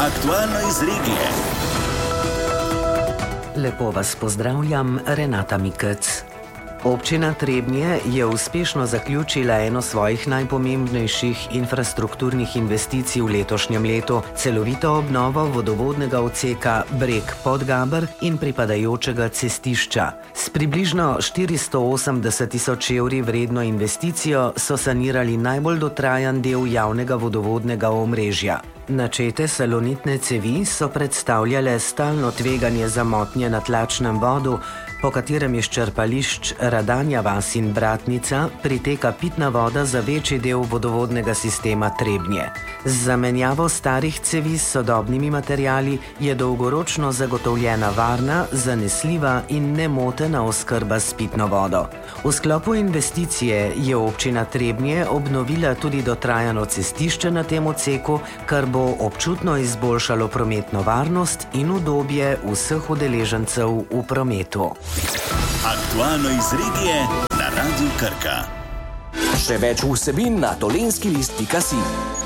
Aktualno iz regije. Lepo vas pozdravljam, Renata Mikec. Občina Trebnje je uspešno zaključila eno svojih najpomembnejših infrastrukturnih investicij v letošnjem letu, celovito obnovo vodovodnega odseka Breg-Podgaber in pripadajočega cestišča. S približno 480 tisoč evri vredno investicijo so sanirali najbolj dotrajan del javnega vodovodnega omrežja. Načete salonitne cevi so predstavljale stalno tveganje za motnje na tlačnem vodu, po katerem iz črpališč Radanja vas in Bratnica priteka pitna voda za večji del vodovodnega sistema Trebnje. Z zamenjavo starih cevi s sodobnimi materiali je dolgoročno zagotovljena varna, zanesljiva in nemotena oskrba s pitno vodo. V sklopu investicije je občina Trebnje obnovila tudi dotrajano cestišče na tem odseku, kar bo občutno izboljšalo prometno varnost in udobje vseh udeležencev v prometu. Aktualno iz regije na Radiu Krka. Še več vsebin na tolenskilist.si.